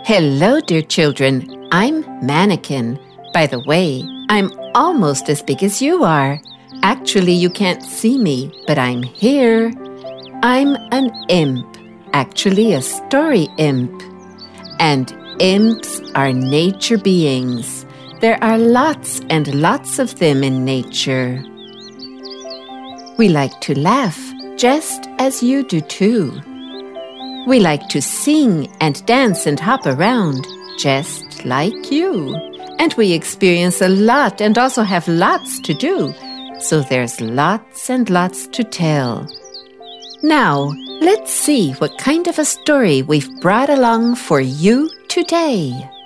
Hello, dear children. I'm Mannequin. By the way, I'm almost as big as you are. Actually, you can't see me, but I'm here. I'm an imp, actually a story imp. And imps are nature beings. There are lots and lots of them in nature. We like to laugh, just as you do too. We like to sing and dance and hop around, just like you. And we experience a lot and also have lots to do. So there's lots and lots to tell. Now, let's see what kind of a story we've brought along for you today.